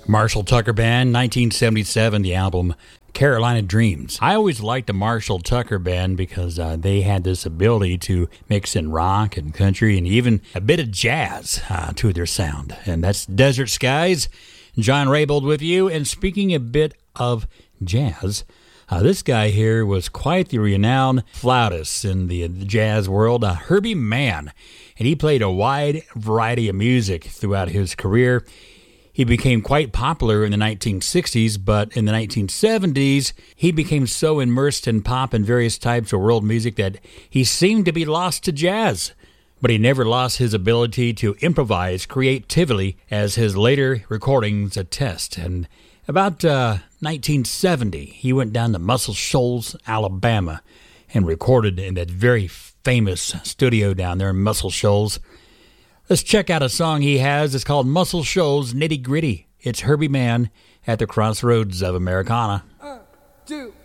Marshall Tucker Band, 1977, the album Carolina Dreams. I always liked the Marshall Tucker Band because they had this ability to mix in rock and country and even a bit of jazz to their sound. And that's Desert Skies. John Raybould with you. And speaking a bit of jazz, this guy here was quite the renowned flautist in the jazz world, Herbie Mann. And he played a wide variety of music throughout his career. He became quite popular in the 1960s, but in the 1970s, he became so immersed in pop and various types of world music that he seemed to be lost to jazz. But he never lost his ability to improvise creatively, as his later recordings attest. And about 1970, he went down to Muscle Shoals, Alabama, and recorded in that very famous studio down there in Muscle Shoals. Let's check out a song he has. It's called Muscle Shoals Nitty Gritty. It's Herbie Mann at the crossroads of Americana. 1, 2